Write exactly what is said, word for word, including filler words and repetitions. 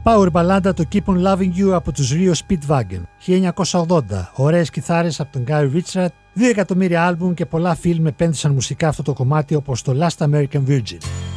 Power μπαλάντα το Keep on Loving You από τους Rio Speedwagon. χίλια εννιακόσια ογδόντα. Ωραίες κιθάρες από τον Guy Richard. Δύο εκατομμύρια άλμπουμ και πολλά φιλμ επένδυσαν μουσικά αυτό το κομμάτι όπως το Last American Virgin.